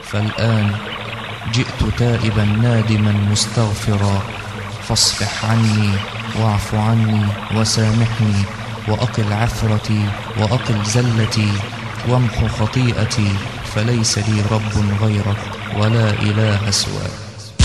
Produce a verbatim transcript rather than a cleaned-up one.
فالآن جئت تائبا نادما مستغفرا، فاصفح عني واعف عني وسامحني، وأقل عثرتي وأقل زلتي وامح خطيئتي، فليس لي رب غيرك ولا إله سواك.